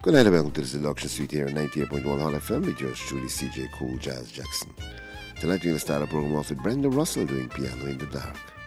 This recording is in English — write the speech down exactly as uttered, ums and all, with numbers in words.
Good night and welcome to the Seduction Suite here on ninety-eight point one Hot F M with yours truly, C J Cool Jazz Jackson. Tonight we're going to start our program off with Brenda Russell doing Piano in the Dark.